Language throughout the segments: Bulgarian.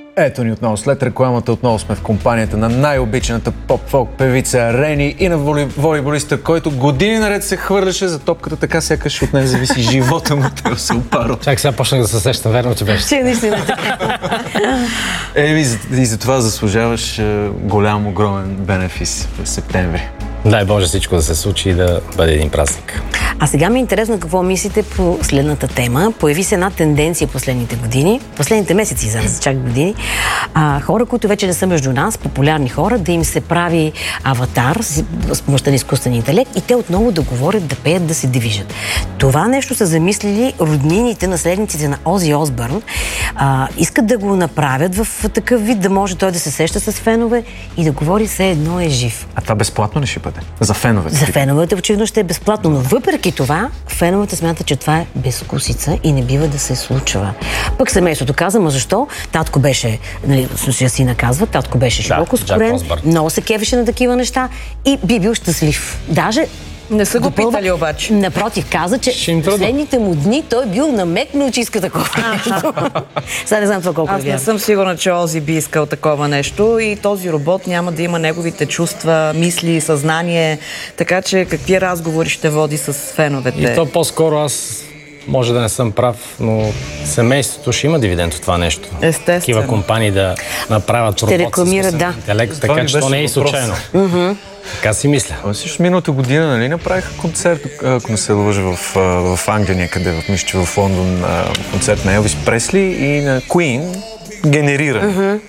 Ето ни отново. След рекламата отново сме в компанията на най-обичаната поп-фолк певица Рени и на волейболиста, който години наред се хвърляше за топката, така сякаш от нея зависи живота му. Те се опаро. Чак сега почнах да се сещам, верно, че беше. Че наистина така. И за това заслужаваш голям, огромен бенефис в септември. Дай Боже всичко да се случи и да бъде един празник. А сега ми е интересно какво мислите по следната тема. Появи се една тенденция последните години, последните месеци, за чак години. Хора, които вече не са между нас, популярни хора, да им се прави аватар с помощта на изкуствен интелект и те отново да говорят, да пеят, да се движат. Това нещо са замислили роднините, наследниците на Ози Осбърн. Искат да го направят в такъв вид, да може той да се сеща с фенове и да говори все едно е жив. А това безплатно ли ще бъде? За феновете? За феновете очевидно ще е безплатно, но въпреки това, феновете смятат, че това е безвкусица и не бива да се случва. Пък семейството каза, ма защо? Татко беше, случая си наказва, татко беше широко скорен, много се кефеше на такива неща и би бил щастлив. Даже не са го питали обаче. Напротив, каза, че в последните му дни той бил намекнал, че иска такова нещо. Сега не знам това колко е вярно. Аз не съм сигурна, че Ози би искал такова нещо и този робот няма да има неговите чувства, мисли, съзнание. Така че какви разговори ще води с феновете? И то по-скоро аз може да не съм прав, но семейството ще има дивиденд от това нещо. Естествено. Такива компании да направят робот с интелект, така че то не е и случайно. Така си мисля. Също миналата година, нали, направиха концерт, ако не се лъжа, в Англия някъде, мисля, че в Лондон, концерт на Елвис Пресли и на Queen генерира.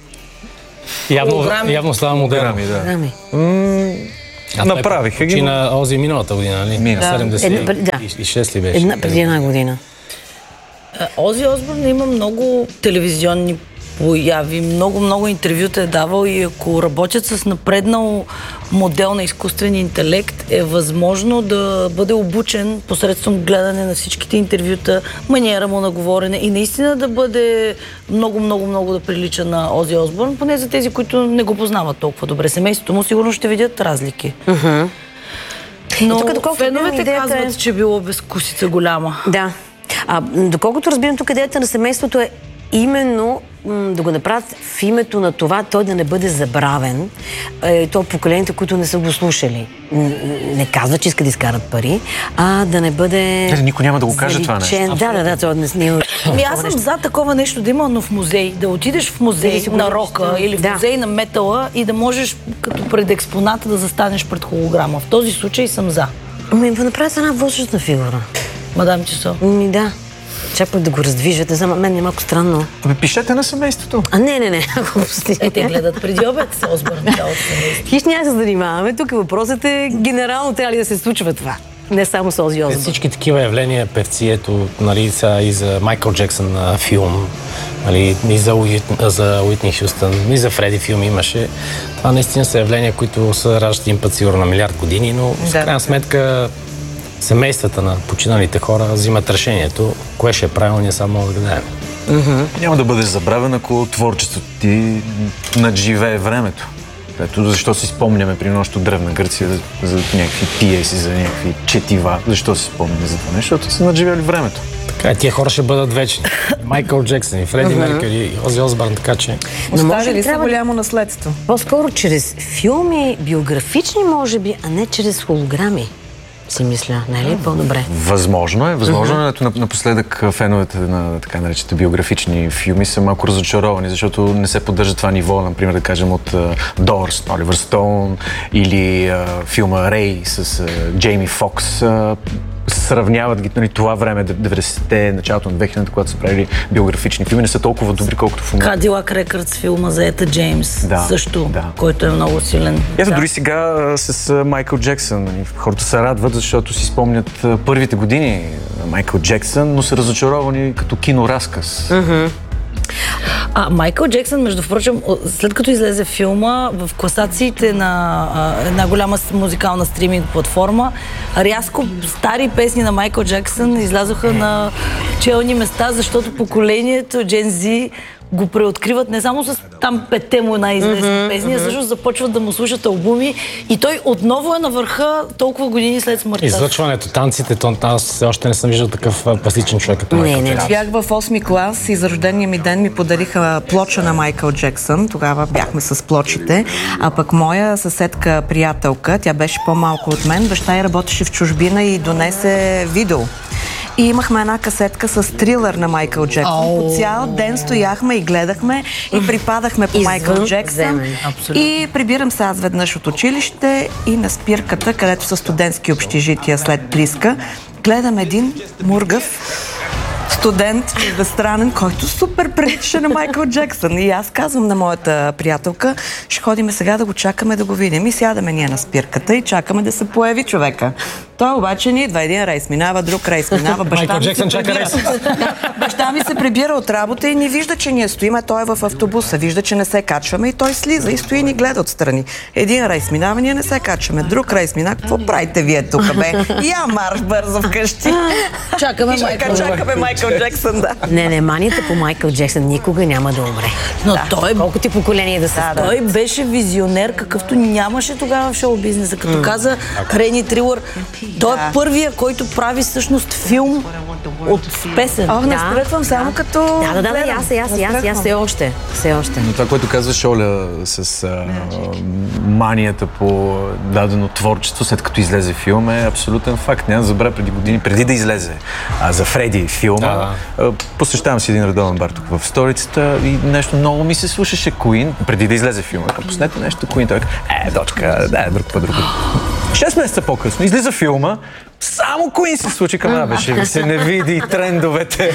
Явно става модерно. Направиха ги. На Ози миналата година, нали? Мина. 76 ли беше? Преди една година. Ози Осбърн има много телевизионни появи, много интервюта е давал и ако работят с напреднал модел на изкуствен интелект, е възможно да бъде обучен посредством гледане на всичките интервюта, маниера му на говорене и наистина да бъде много да прилича на Ози Осбърн, поне за тези, които не го познават толкова добре. Семейството му сигурно ще видят разлики. Но феновете казват, че било безвкусица голяма. Да. Доколкото разбирам, тук идеята на семейството е именно да го направят в името на това, той да не бъде забравен. То поколенията, които не са го слушали. Не казва, че иска да изкарат пари, а да не бъде... Никой няма да го каже това нещо. Да, това не е... Аз съм за такова нещо да има, но в музей. Да отидеш в музей на рока или в музей на метала и да можеш като пред експоната да застанеш пред холограма. В този случай съм за. Направят една възрастна фигура. Мадам Чесо. Да. Чак пък да го раздвижат. За мен е малко странно. Пишете на семейството. Не. Те гледат преди обед с Осбърн. Хищ няма се занимаваме. Тук въпросът е генерално трябва ли да се случва това. Не само с Ози Осбърн. Всички такива явления, певци, ето, нали, са и за Майкъл Джексън филм, нали, и за Уитни Хюстън, и за Фреди филм имаше. Това наистина са явления, които са раждат един път сигурно на милиард години, но в крайна сметка семействата на починалите хора взимат решението, кое ще е правилно, ние само да знаем. Няма да бъдеш забравен, ако творчеството ти надживее времето. Ето защо си спомняме при нощто древна Гърция за някакви пиеси, за някакви четива. Защо си спомняме за това нещо? Защото са надживели времето. Така, тия хора ще бъдат вечни. Майкъл Джексън и Фреди Меркюри и Ози Осбърн, така че... Оставили са голямо наследство. По-скоро чрез филми, биографични, може би, а не чрез холограми. Си мисля, не ли? По-добре. Възможно е. Напоследък феновете на така наречените биографични филми са малко разочаровани, защото не се поддържа това ниво, например, да кажем от Doors, Оливър Стоун или филма Рей с Джейми Фокс. Сравняват ги, нали, това време, 90-те, началото на 2000-те, когато са правили биографични филми, не са толкова добри, колкото в момента. Кадилак Рекърдс филма за Ета Джеймс, също, който е много силен. Ето дори сега с Майкъл Джексън. Нали, хората се радват, защото си спомнят първите години на Майкъл Джексън, но са разочаровани като киноразказ. Майкъл Джексън, между впрочем, след като излезе филма, в класациите на една голяма музикална стриминг платформа, рязко стари песни на Майкъл Джексън излязоха на челни места, защото поколението Gen Z го преоткриват не само с там 5-те му най-известни песни, а също започват да му слушат албуми и той отново е на върха толкова години след смъртта. Излъчването, танците, аз все още не съм виждал такъв пластичен човек като Майкъл Джексън. Бях в 8-ми клас и за рождения ми ден ми подариха плоча на Майкъл Джексън. Тогава бяхме с плочите. А пък моя съседка, приятелка, тя беше по-малко от мен, баща й работеше в чужбина и донесе видео. И имахме една касетка с Трилър на Майкъл Джексън. По цял ден стояхме и гледахме и припадахме по Майкъл Джексън. И прибирам се аз веднъж от училище и на спирката, където са студентски общежития след Плиска, гледам един мургав студент, чуждестранен, който супер прилича на Майкъл Джексън. И аз казвам на моята приятелка, ще ходим сега да го чакаме да го видим. И сядаме ние на спирката и чакаме да се появи човека. Той обаче ни идва, един рейс минава, друг рейс минава. Баща ми се прибира от работа и ни вижда, че ние стоиме, той е в автобуса, вижда, че не се качваме и той слиза и стои и ни гледа отстрани. Един рейс минава, ние не се качваме, друг рейс минава, какво правите вие тук, бе? Я марш бързо вкъщи. Чакаме Майкъл Джексън, да. Не, манията по Майкъл Джексън никога няма да умре. Но той, колко ти поколение да се той беше визионер, какъвто нямаше тогава в шоу-бизнеса. Като каза Рени Трилър, той е първия, който прави всъщност филм от песен. Не спрътвам само като... аз все още. Но това, което казваш, Оля, с манията по дадено творчество, след като излезе филм, е абсолютен факт. Няма да забравя преди години, преди да излезе за Фреди филма, посещавам си един редовен бар тук в столицата и нещо много ми се слушаше Queen, преди да излезе филма. Пуснете нещо Queen, той дочка, друг път. 6 месеца по-късно излиза филма, само Queen се случи към беше ви се не види трендовете.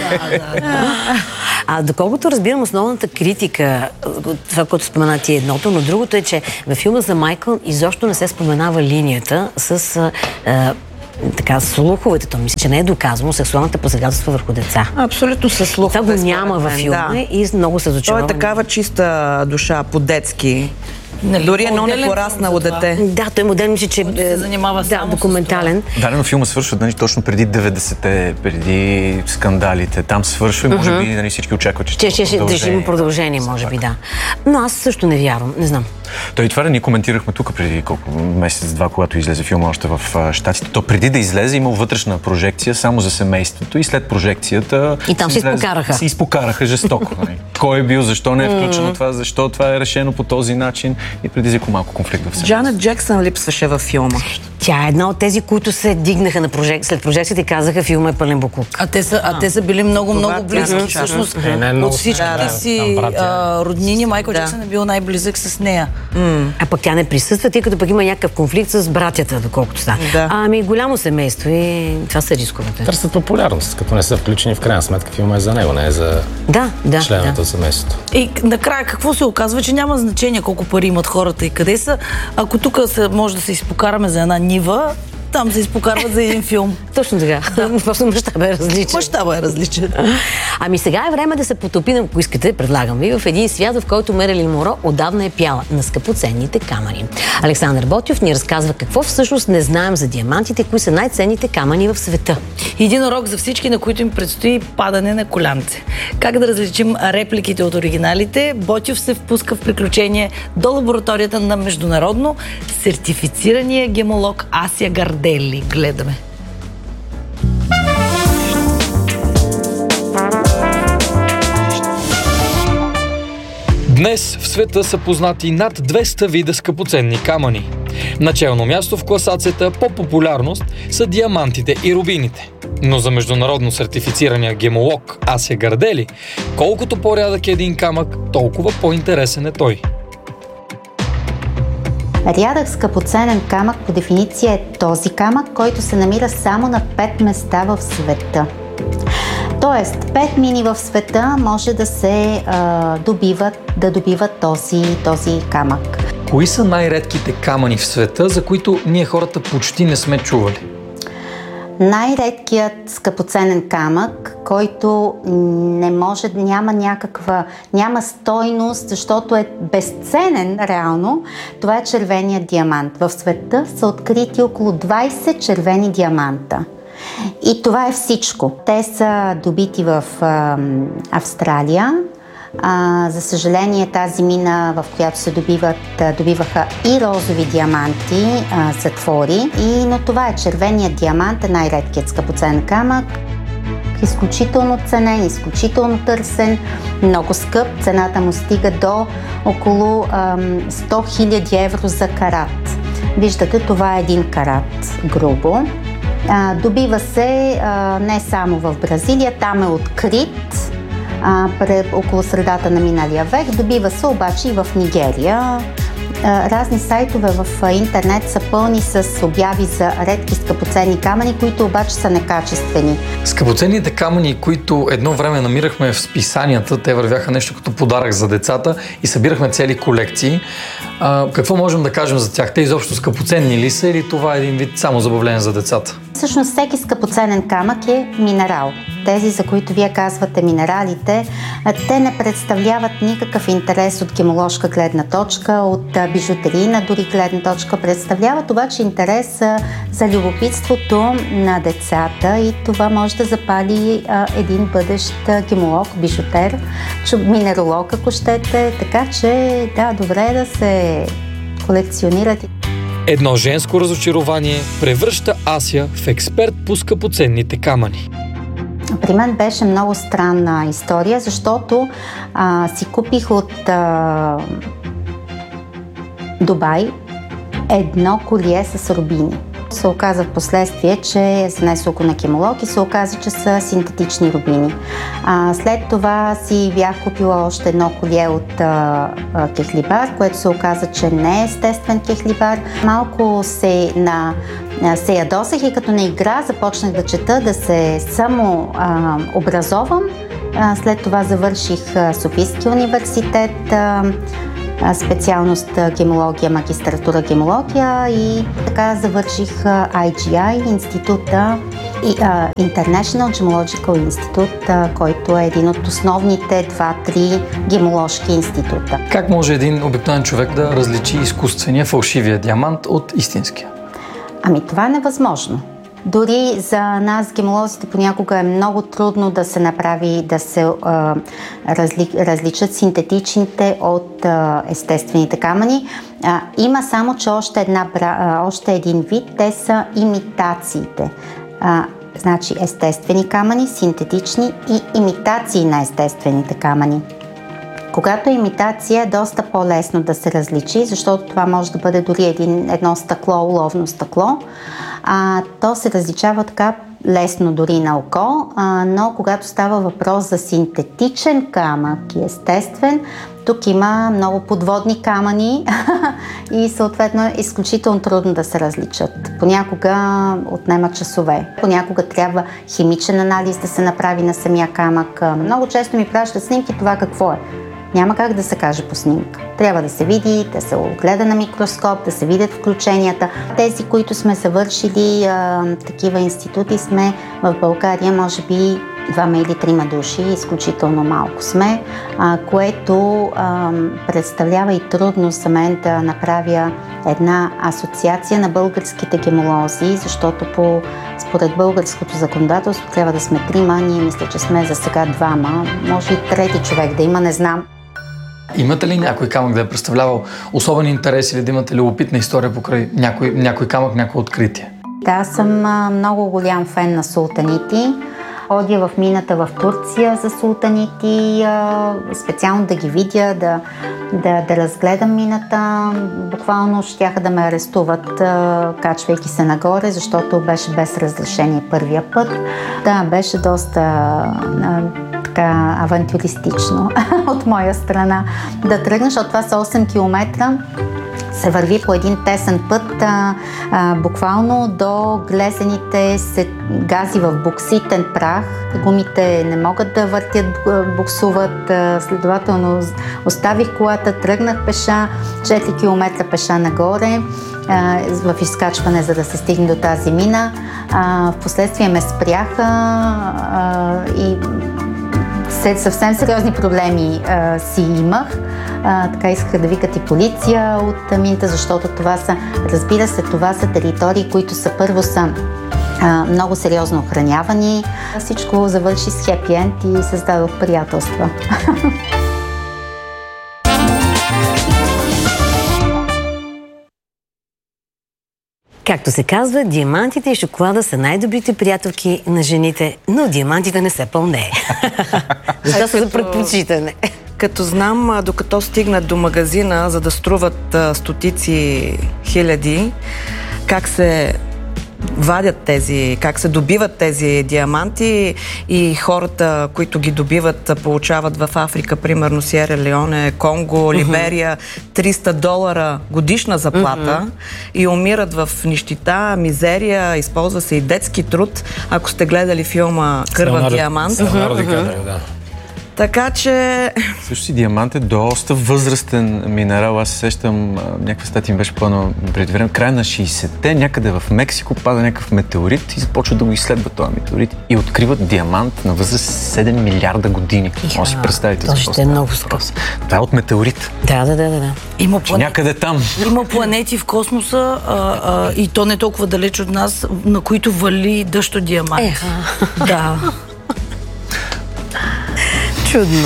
Доколкото разбирам, основната критика, това, което спомена ти е едното, но другото е, че във филма за Майкъл изобщо не се споменава линията с слуховете. То мисля, че не е доказано сексуалната посегателство върху деца. Абсолютно със слухове. Това го няма във филма и много се зачарова. Той е такава чиста душа, по-детски. Дори едно непораснало дете. Да, той модел мисля, че се занимава само документален. Да, но филма свършва точно преди 90-те, преди скандалите. Там свършва и може би всички очакват, че ще има продължение, може би, да. Но аз също не вярвам, не знам. Той това ние коментирахме тук преди колко месец-два, когато излезе филма още в Щатите. То преди да излезе имал вътрешна прожекция само за семейството и след прожекцията и там се изпокараха. Се изпокараха жестоко. Кой е бил, защо не е включено това, защо това е решено по този начин и предизвика малко конфликт в семейството. Джанет Джексън липсваше във филма. Тя е една от тези, които се дигнаха на след прожекцията и казаха, филма е пълен боклук. Те са били много близки. Всъщност, от всичките си роднини Майкъл Джексън е бил най-близък с нея. А пък тя не присъства, тъй като пък има някакъв конфликт с братята, доколкото са. Голямо семейство и това са рисковете. Търсят популярност, като не са включени в крайна сметка. Филма е за него, не е за членовете от семейството. И накрая какво се оказва, че няма значение колко пари имат хората и къде са. Ако тук може да се изпокараме за една нива, там се изпокарват за един филм. Точно така. Просто мащаба е различен. Мащаба е различен. Сега е време да се потопим, ако искате, предлагам ви, в един свят, в който Мерилин Монро отдавна е пяла на скъпоценните камъни. Александър Ботйов ни разказва какво всъщност не знаем за диамантите, кои са най-ценните камъни в света. Един урок за всички, на които им предстои падане на колянце. Как да различим репликите от оригиналите? Ботйов се впуска в приключение до лабораторията на международно сертифицирания гемолог Ася Гардели. Гледаме. Днес в света са познати над 200 вида скъпоценни камъни. Начално място в класацията по популярност са диамантите и рубините. Но за международно сертифицирания гемолог Ася Гардели, колкото по-рядък е един камък, толкова по-интересен е той. Рядък скъпоценен камък по дефиниция е този камък, който се намира само на 5 места в света. Тоест, 5 мини в света може да се добиват този камък. Кои са най-редките камъни в света, за които ние хората почти не сме чували? Най-редкият скъпоценен камък, който няма стойност, защото е безценен реално, това е червеният диамант. В света са открити около 20 червени диаманта. И това е всичко. Те са добити в Австралия. За съжаление, тази мина, в която се добиваха и розови диаманти, затвори. Но това е червеният диамант, е най-редкият скъпоценен камък. Изключително ценен, изключително търсен, много скъп. Цената му стига до около 100 000 евро за карат. Виждате, това е 1 карат грубо. Добива се не само в Бразилия, там е открит около средата на миналия век. Добива се обаче и в Нигерия. Разни сайтове в интернет са пълни с обяви за редки скъпоценни камъни, които обаче са некачествени. Скъпоценните камъни, които едно време намирахме в списанията, те вървяха нещо като подарък за децата и събирахме цели колекции. Какво можем да кажем за тях? Те изобщо скъпоценни ли са или това е един вид само забавление за децата? Всъщност всеки скъпоценен камък е минерал. Тези, за които вие казвате минералите, те не представляват никакъв интерес от гемоложка гледна точка, от бижутерийна дори гледна точка. Представляват обаче интерес за любопитството на децата и това може да запали един бъдещ гемолог, бижутер, минералог, ако щете. Така че, да, добре е да се колекционират. Едно женско разочарование превръща Ася в експерт по скъпоценните камъни. При мен беше много странна история, защото си купих от Дубай едно колие с рубини. Се оказа в последствие, че е занесло го на кемолог и се оказа, че са синтетични рубини. След това си бях купила още едно колие от кехлибар, което се оказа, че не е естествен кехлибар. Малко се ядосах и като на игра започнах да чета, да се самообразовам. След това завърших Софийския университет, специалност гемология, магистратура гемология и така завърших IGI, института International Gemological Institute, който е един от основните 2-3 гемоложки института. Как може един обикновен човек да различи изкуствения, фалшивия диамант от истинския? Ами това е невъзможно. Дори за нас, гемолозите, понякога е много трудно да се направи, да се различат синтетичните от естествените камъни. Има само, че още един вид, те са имитациите. Значи естествени камъни, синтетични и имитации на естествените камъни. Когато е имитация, е доста по-лесно да се различи, защото това може да бъде дори едно стъкло, уловно стъкло. То се различава така лесно дори на око, но когато става въпрос за синтетичен камък и естествен, тук има много подводни камъни и съответно е изключително трудно да се различат. Понякога отнема часове, понякога трябва химичен анализ да се направи на самия камък. Много често ми пращат снимки, това какво е. Няма как да се каже по снимка. Трябва да се види, да се огледа на микроскоп, да се видят включенията. Тези, които сме завършили такива институти, сме в България, може би 2 или 3 души, изключително малко сме, което представлява и трудност за мен да направя една асоциация на българските гемолози, защото според българското законодателство трябва да сме 3, ние мисля, че сме за сега 2, може и трети човек да има, не знам. Имате ли някой камък да е представлявал особен интерес или да имате любопитна история покрай някой камък, някое откритие? Да, аз съм много голям фен на султанити. Ходя в мината в Турция за султанити, специално да ги видя, да разгледам мината. Буквално щяха да ме арестуват, качвайки се нагоре, защото беше без разрешение първия път. Да, беше доста така авантюристично от моя страна да тръгнеш, защото това са 8 км. Се върви по един тесен път, буквално до глезените се гази в букситен прах. Гумите не могат да въртят, буксуват. Следователно оставих колата, тръгнах пеша, 4 км пеша нагоре в изкачване, за да се стигне до тази мина. Впоследствие ме спряха и съвсем сериозни проблеми си имах. Така исках да викат и полиция от мината, защото това са, разбира се, това са територии, които са много сериозно охранявани. Всичко завърши с хепи енд и създадох приятелства. Както се казва, диамантите и шоколада са най-добрите приятелки на жените, но диамантите не се пълнее. Защо са за предпочитане? Като знам, докато стигнат до магазина, за да струват стотици хиляди, как се вадят тези, как се добиват тези диаманти и хората, които ги добиват, получават в Африка, примерно Сиера Леоне, Конго, Либерия, $300 годишна заплата и умират в нищета, мизерия, използва се и детски труд. Ако сте гледали филма Кървав диамант. Така че... Също си диамант е доста възрастен минерал. Аз се сещам, някаква статия ми беше пълна преди време. Края на 60-те, някъде в Мексико пада някакъв метеорит и започват да го изследват този метеорит и откриват диамант на възраст 7 милиарда години. Може си представите за какво става въпрос. Това е от метеорит. Да. Има някъде там. Има планети в космоса и то не толкова далеч от нас, на които вали дъжд от диамант. Да. Чудно.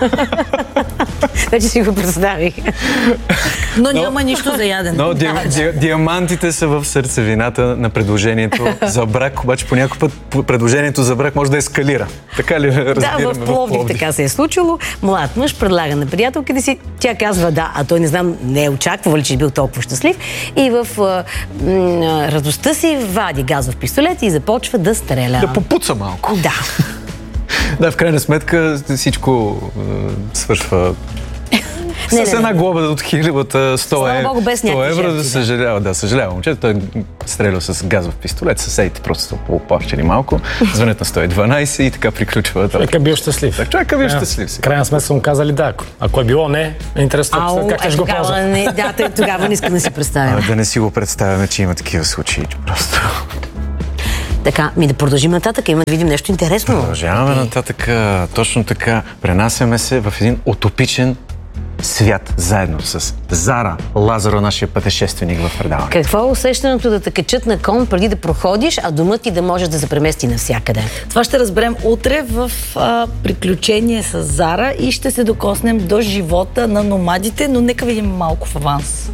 Вече си го представих. Но няма нищо за ядене. Но диамантите са в сърцевината на предложението за брак, обаче по някой път предложението за брак може да ескалира. Така ли разбираме? Да, в Пловдив така се е случило. Млад мъж предлага на приятелките си, тя казва да, а той не знам, не е очаквал, че е бил толкова щастлив и в радостта си вади газов пистолет и започва да стреля. Да попуца малко. Да. Да, в крайна сметка всичко свършва с една глоба от 100 евро. Да съжалява. Съжалява момчето. Той стрелял с газов пистолет. Съседите просто са по-оплашчени малко. Звънят на 112 и така приключва. Човек е бил щастлив. Човек е бил щастлив. Крайна сметка са му казали да. Ако е било не, е интересно как ще го ползва. Да, тогава не искам да си представяме. Да не си го представяме, че има такива случаи. Просто... Така, да продължим нататък, има да видим нещо интересно. Продължаваме нататък, точно така. Пренасяме се в един утопичен свят, заедно с Зара Лазаро, нашия пътешественик в предаването. Какво е усещането да те качат на кон преди да проходиш, а домът ти да можеш да се премести навсякъде? Това ще разберем утре в приключение с Зара и ще се докоснем до живота на номадите, но нека видим малко в аванс.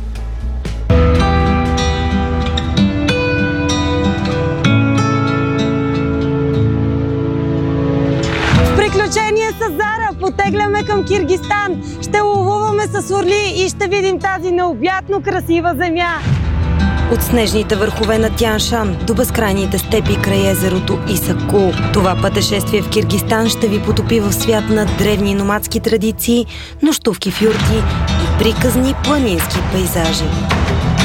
Приключение с Зара! Потегляме към Киргизстан. Ще ловуваме с орли и ще видим тази необятно красива земя. От снежните върхове на Тяншан до безкрайните степи край езерото Исакул. Това пътешествие в Киргизстан ще ви потопи в свят на древни номадски традиции, нощувки в юрти и приказни планински пейзажи.